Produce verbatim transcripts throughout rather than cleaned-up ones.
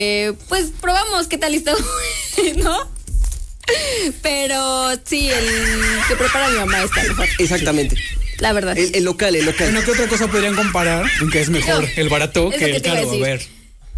eh, pues probamos qué tal está, ¿no? Pero sí, el que prepara mi mamá está mejor. Exactamente. La verdad. El, el local, el local. Bueno, ¿qué otra cosa podrían comparar? Que es mejor No, el barato es que lo que el te iba a caro. A decir. ver.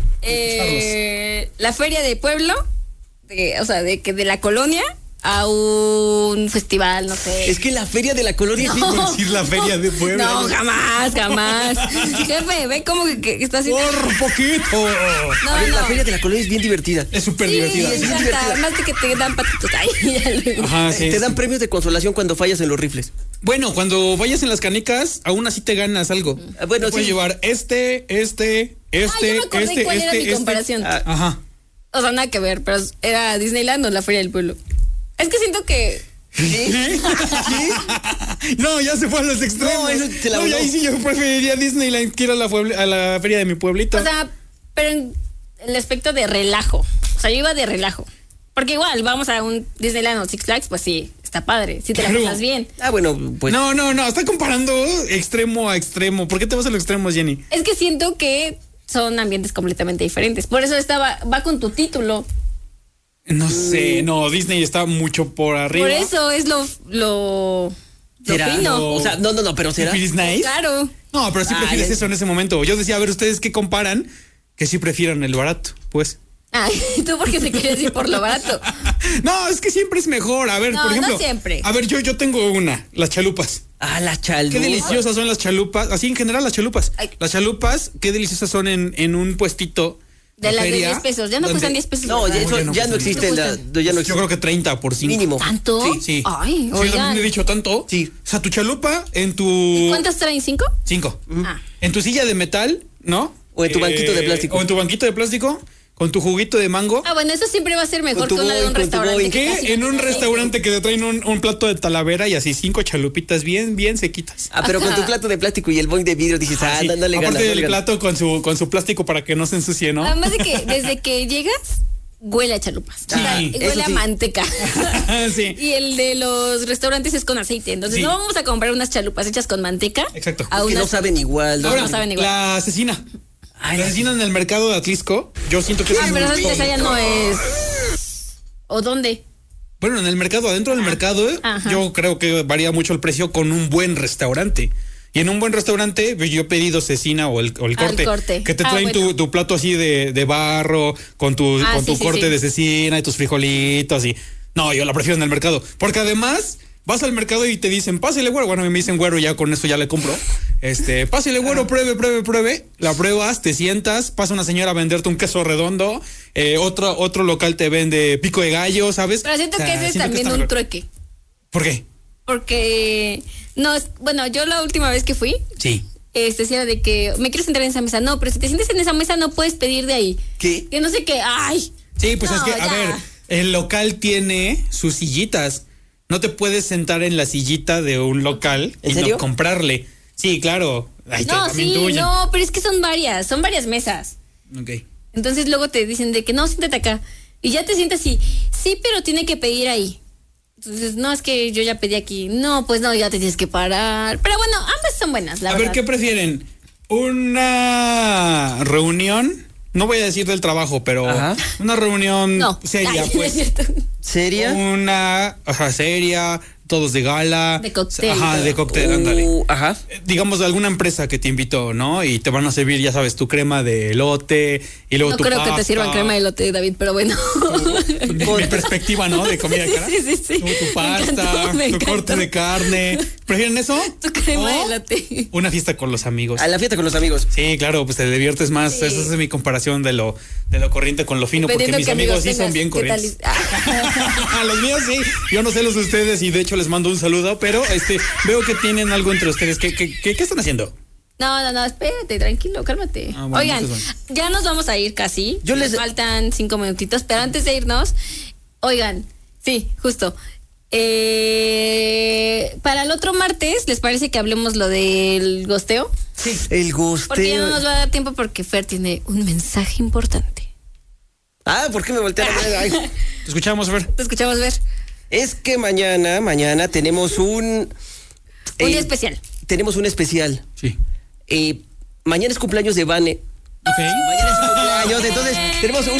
Eh, la feria de pueblo, de, o sea, de que de la colonia a un festival, no sé. Es que la feria de la colonia es bien- Por decir la feria de Puebla. No, jamás, jamás. Jefe, ve cómo que, que está haciendo. Por poquito. No, A ver, no. La feria de la colonia es bien divertida. Es súper Sí, divertida. me bien encanta. divertida. Además de que te dan patitos. Ay, ya luego. Ajá, sí. Te dan premios de consolación cuando fallas en los rifles. Bueno, cuando vayas en las canicas, aún así te ganas algo. Ah, bueno, Te puedes sí. llevar este, este, este, Ah, yo me acordé este, cuál este, era mi este. comparación. Ah, Ajá. O sea, nada que ver, pero era Disneyland o la feria del pueblo. Es que siento que. ¿Qué? No, ya se fue a los extremos. No, eso te la No, y voló. ahí sí yo preferiría Disneyland que ir a la, pueble- a la feria de mi pueblito. O sea, pero en el aspecto de relajo. O sea, yo iba de relajo. Porque igual, vamos a un Disneyland o Six Flags, pues sí, está padre. Si te la Claro. pasas bien. ah, bueno, pues. no, no, no, está comparando extremo a extremo. ¿Por qué te vas a los extremos, Jenny? Es que siento que son ambientes completamente diferentes. Por eso estaba, va con tu título. No sé, no, Disney está mucho por arriba. Por eso es lo, lo, lo ¿Será? fino. O sea, no, no, no, pero será. ¿Prefieres nice? Claro. No, pero sí Ay, prefieres ay. eso en ese momento. Yo decía, a ver, ¿ustedes qué comparan? Que sí prefieran el barato, pues. Ay, tú porque te quieres ir por lo barato. No, es que siempre es mejor. A ver, No, por no ejemplo. siempre. A ver, yo, yo tengo una, las chalupas. Ah, la chalupa. Qué deliciosas son las chalupas. Así en general, las chalupas. Ay. Las chalupas, qué deliciosas son en, en un puestito. De las de feria, diez pesos. Ya no donde- cuestan diez pesos. No, ya, ¿verdad? eso, ya no ya no cuestan. existe. ¿Cuánto la- cuestan? ya no Yo existe. creo que treinta por cinco. Mínimo. ¿Tanto? Sí, sí. Ay, Sí, yo oigan. también he dicho tanto. Sí. O sea, tu chalupa en tu. ¿Y cuántas traen? ¿Cinco? Cinco. Ah. En tu silla de metal, ¿no? O en tu banquito de plástico. O en tu banquito de plástico, con tu juguito de mango. Ah, bueno, eso siempre va a ser mejor Con tu que una de Boeing, un con tu restaurante. Boeing. que ¿Qué? casi En no un tiene restaurante que te traen un, un plato de talavera y así cinco chalupitas bien, bien sequitas. Ah, pero con Ajá. tu plato de plástico y el boing de vidrio dices, ah, Sí. no, no le ganas. Aparte no del le ganas. plato con su, con su plástico para que no se ensucie, ¿no? Además de que desde que llegas, huele a chalupas. O sea, Sí, huele eso a sí. manteca. Sí. Y el de los restaurantes es con aceite. Entonces, Sí. no vamos a comprar unas chalupas hechas con manteca. Exacto. A Que unas... no saben igual. ¿no? Ahora, Ahora, no saben igual. la asesina. Ay, la asesina en el mercado de Atlisco, yo siento que Ah, es pero un- esa esa ya no es. ¿O dónde? Bueno, en el mercado, adentro del mercado, eh, Ajá. yo creo que varía mucho el precio con un buen restaurante. Y en un buen restaurante, pues, yo he pedido cecina o el, o el Ah, el corte, corte. que te Ah, traen bueno. tu, tu plato así de, de barro, con tu, Ah, con tu sí, sí, corte sí. de cecina y tus frijolitos y... No, yo la prefiero en el mercado. Porque además, vas al mercado y te dicen, pásale güero. Bueno, me dicen güero y ya con eso ya le compro. Este, pásale güero, pruebe, pruebe, pruebe. La pruebas, te sientas, pasa una señora a venderte un queso redondo. Eh, otro, otro local te vende pico de gallo, ¿sabes? Pero siento O sea, que ese es siento que también está un mejor. trueque. ¿Por qué? Porque. No, es- bueno, yo la última vez que fui, Sí. este, decía de que me quiero sentar en esa mesa. No, pero si te sientes en esa mesa, no puedes pedir de ahí. ¿Qué? Que no sé qué. ¡Ay! Sí, pues No, es que, a ya. ver, el local tiene sus sillitas. No te puedes sentar en la sillita de un local ¿En y serio? no comprarle. Sí, claro. Ahí te- No, también sí, tuya. no, pero es que son varias, son varias mesas. Ok. Entonces luego te dicen de que no, siéntate acá. Y ya te sientas y, sí, pero tiene que pedir ahí. Entonces, no, es que yo ya pedí aquí. No, pues no, ya te tienes que parar. Pero bueno, ambas son buenas, la a verdad. ver, ¿qué prefieren? ¿Una reunión? No voy a decir del trabajo, pero Ajá. una reunión No. seria, Ay, pues. no es cierto. ¿Seria? Una, ajá, seria, todos de gala. De cóctel. Ajá, de cóctel, ándale. Uh, ajá. Eh, digamos, de alguna empresa que te invitó, ¿no? Y te van a servir, ya sabes, tu crema de elote y luego No tu creo que te pasta. sirvan crema de elote, David, pero bueno. Mi, mi perspectiva, ¿no? De comida cara. Sí, sí, sí. Tu, tu Me pasta, encantó, me tu encantó. corte de carne. ¿Prefieren eso? Tu crema de ¿O elote. una fiesta con los amigos? A la fiesta con los amigos. Sí, claro, pues te diviertes más. Sí. Esa es mi comparación de lo, de lo corriente con lo fino, porque Dependiendo mis qué amigos sí tengas, son bien ¿qué tal? corrientes. Ah. Los míos sí. Yo no sé los de ustedes y de hecho les mando un saludo, pero este veo que tienen algo entre ustedes. ¿Qué, qué, qué, qué están haciendo? No, no, no, espérate, tranquilo, cálmate. Ah, bueno, Oigan, entonces ya nos vamos a ir casi. Yo les- Nos faltan cinco minutitos, pero antes de irnos, oigan, sí, justo. Eh, para el otro martes, ¿les parece que hablemos lo del gosteo? Sí. El Porque ya no gusteo. nos va a dar tiempo porque Fer tiene un mensaje importante. Ah, ¿por qué me voltearon? Ay. Te escuchamos, Fer. Te escuchamos, Fer. Es que mañana, mañana tenemos un... Un eh, día especial. Tenemos un especial. Sí. Eh, mañana es cumpleaños de Vane. Ok. Mañana es cumpleaños, entonces tenemos un